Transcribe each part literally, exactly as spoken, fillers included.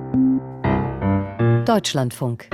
Deutschlandfunk.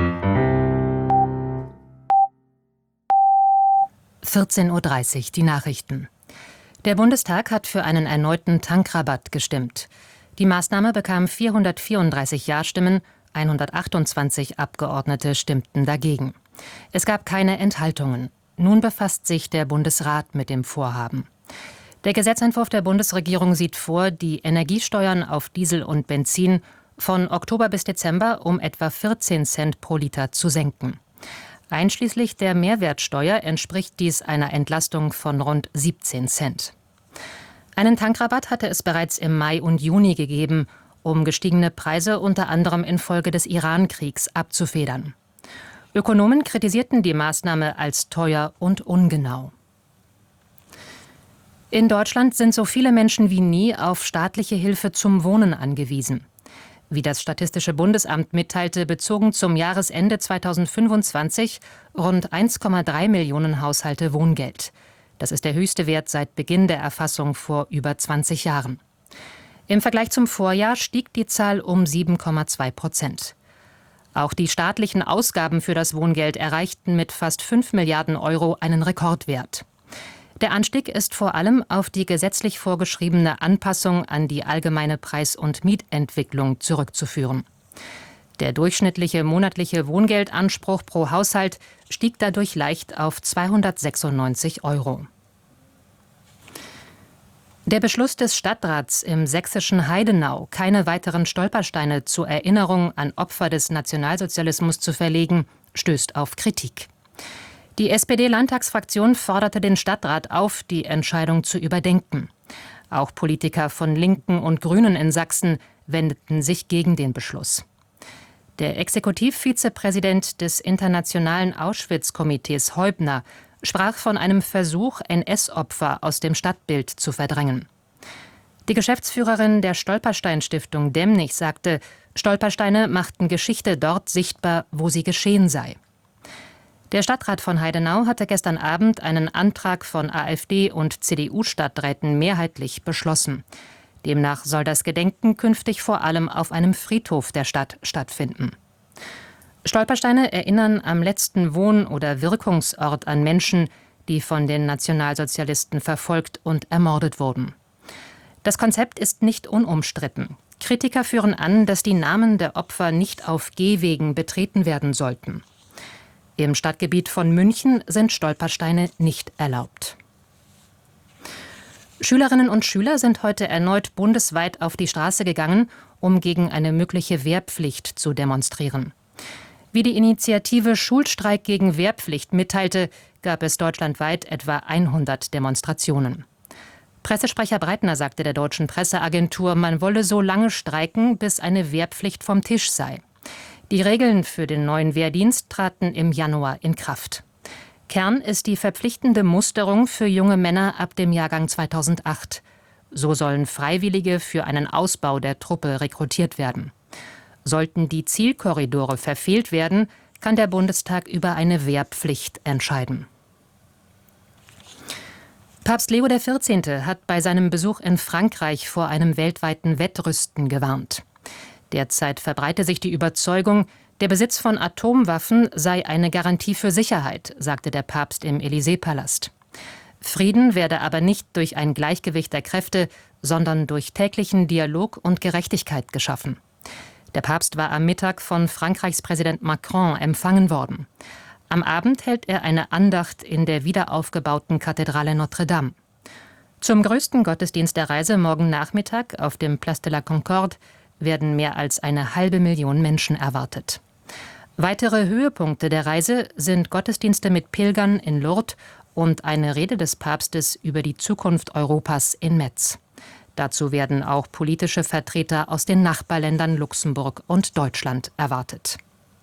vierzehn Uhr dreißig, die Nachrichten. Der Bundestag hat für einen erneuten Tankrabatt gestimmt. Die Maßnahme bekam vierhundertvierunddreißig Ja-Stimmen, hundertachtundzwanzig Abgeordnete stimmten dagegen. Es gab keine Enthaltungen. Nun befasst sich der Bundesrat mit dem Vorhaben. Der Gesetzentwurf der Bundesregierung sieht vor, die Energiesteuern auf Diesel und Benzin von Oktober bis Dezember um etwa vierzehn Cent pro Liter zu senken. Einschließlich der Mehrwertsteuer entspricht dies einer Entlastung von rund siebzehn Cent. Einen Tankrabatt hatte es bereits im Mai und Juni gegeben, um gestiegene Preise unter anderem infolge des Iran-Kriegs abzufedern. Ökonomen kritisierten die Maßnahme als teuer und ungenau. In Deutschland sind so viele Menschen wie nie auf staatliche Hilfe zum Wohnen angewiesen. Wie das Statistische Bundesamt mitteilte, bezogen zum Jahresende zweitausendfünfundzwanzig rund eins Komma drei Millionen Haushalte Wohngeld. Das ist der höchste Wert seit Beginn der Erfassung vor über zwanzig Jahren. Im Vergleich zum Vorjahr stieg die Zahl um sieben Komma zwei Prozent. Auch die staatlichen Ausgaben für das Wohngeld erreichten mit fast fünf Milliarden Euro einen Rekordwert. Der Anstieg ist vor allem auf die gesetzlich vorgeschriebene Anpassung an die allgemeine Preis- und Mietentwicklung zurückzuführen. Der durchschnittliche monatliche Wohngeldanspruch pro Haushalt stieg dadurch leicht auf zweihundertsechsundneunzig Euro. Der Beschluss des Stadtrats im sächsischen Heidenau, keine weiteren Stolpersteine zur Erinnerung an Opfer des Nationalsozialismus zu verlegen, stößt auf Kritik. Die S P D-Landtagsfraktion forderte den Stadtrat auf, die Entscheidung zu überdenken. Auch Politiker von Linken und Grünen in Sachsen wendeten sich gegen den Beschluss. Der Exekutivvizepräsident des Internationalen Auschwitz-Komitees Heubner sprach von einem Versuch, N S-Opfer aus dem Stadtbild zu verdrängen. Die Geschäftsführerin der Stolperstein-Stiftung Demnig sagte, Stolpersteine machten Geschichte dort sichtbar, wo sie geschehen sei. Der Stadtrat von Heidenau hatte gestern Abend einen Antrag von AfD- und C D U-Stadträten mehrheitlich beschlossen. Demnach soll das Gedenken künftig vor allem auf einem Friedhof der Stadt stattfinden. Stolpersteine erinnern am letzten Wohn- oder Wirkungsort an Menschen, die von den Nationalsozialisten verfolgt und ermordet wurden. Das Konzept ist nicht unumstritten. Kritiker führen an, dass die Namen der Opfer nicht auf Gehwegen betreten werden sollten. Im Stadtgebiet von München sind Stolpersteine nicht erlaubt. Schülerinnen und Schüler sind heute erneut bundesweit auf die Straße gegangen, um gegen eine mögliche Wehrpflicht zu demonstrieren. Wie die Initiative Schulstreik gegen Wehrpflicht mitteilte, gab es deutschlandweit etwa hundert Demonstrationen. Pressesprecher Breitner sagte der deutschen Presseagentur, man wolle so lange streiken, bis eine Wehrpflicht vom Tisch sei. Die Regeln für den neuen Wehrdienst traten im Januar in Kraft. Kern ist die verpflichtende Musterung für junge Männer ab dem Jahrgang zweitausendacht. So sollen Freiwillige für einen Ausbau der Truppe rekrutiert werden. Sollten die Zielkorridore verfehlt werden, kann der Bundestag über eine Wehrpflicht entscheiden. Papst Leo der vierzehnte hat bei seinem Besuch in Frankreich vor einem weltweiten Wettrüsten gewarnt. Derzeit verbreite sich die Überzeugung, der Besitz von Atomwaffen sei eine Garantie für Sicherheit, sagte der Papst im Élysée-Palast. Frieden werde aber nicht durch ein Gleichgewicht der Kräfte, sondern durch täglichen Dialog und Gerechtigkeit geschaffen. Der Papst war am Mittag von Frankreichs Präsident Macron empfangen worden. Am Abend hält er eine Andacht in der wiederaufgebauten Kathedrale Notre-Dame. Zum größten Gottesdienst der Reise morgen Nachmittag auf dem Place de la Concorde werden mehr als eine halbe Million Menschen erwartet. Weitere Höhepunkte der Reise sind Gottesdienste mit Pilgern in Lourdes und eine Rede des Papstes über die Zukunft Europas in Metz. Dazu werden auch politische Vertreter aus den Nachbarländern Luxemburg und Deutschland erwartet.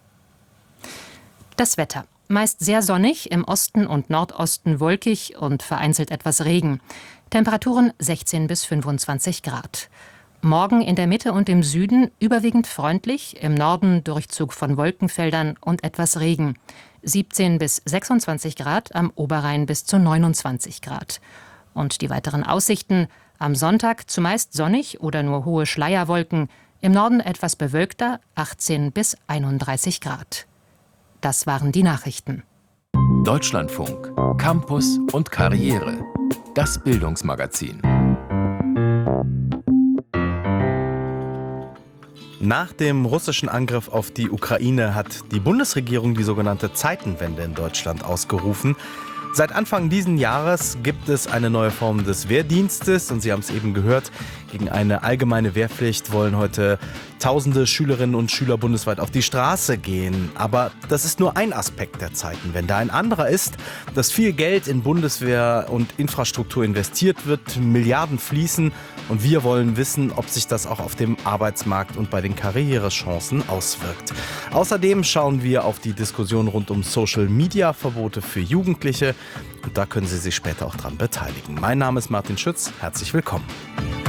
Das Wetter. Meist sehr sonnig, im Osten und Nordosten wolkig und vereinzelt etwas Regen. Temperaturen sechzehn bis fünfundzwanzig Grad. Morgen in der Mitte und im Süden überwiegend freundlich, im Norden Durchzug von Wolkenfeldern und etwas Regen. siebzehn bis sechsundzwanzig Grad, am Oberrhein bis zu neunundzwanzig Grad. Und die weiteren Aussichten: am Sonntag zumeist sonnig oder nur hohe Schleierwolken, Im Norden etwas bewölkter, achtzehn bis einunddreißig Grad. Das waren die Nachrichten. Deutschlandfunk, Campus und Karriere. Das Bildungsmagazin. Nach dem russischen Angriff auf die Ukraine hat die Bundesregierung die sogenannte Zeitenwende in Deutschland ausgerufen. Seit Anfang dieses Jahres gibt es eine neue Form des Wehrdienstes und Sie haben es eben gehört, gegen eine allgemeine Wehrpflicht wollen heute tausende Schülerinnen und Schüler bundesweit auf die Straße gehen. Aber das ist nur ein Aspekt der Zeitenwende. Ein anderer ist, dass viel Geld in Bundeswehr und Infrastruktur investiert wird, Milliarden fließen und wir wollen wissen, ob sich das auch auf dem Arbeitsmarkt und bei den Karrierechancen auswirkt. Außerdem schauen wir auf die Diskussion rund um Social-Media-Verbote für Jugendliche und da können Sie sich später auch dran beteiligen. Mein Name ist Martin Schütz, herzlich willkommen.